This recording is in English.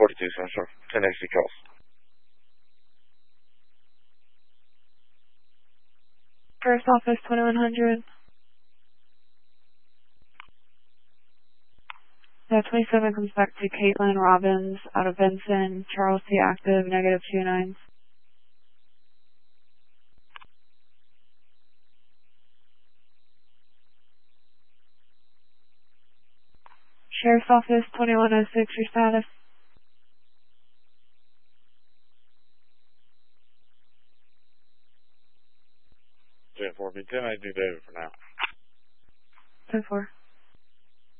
42 Central. 10 XC calls. First office 2100. 27 comes back to Caitlin Robbins out of Benson. Charles C. active, negative 29. Sheriff's Office 2106, your status? 10-4, be 10, I do David for now. 10-4.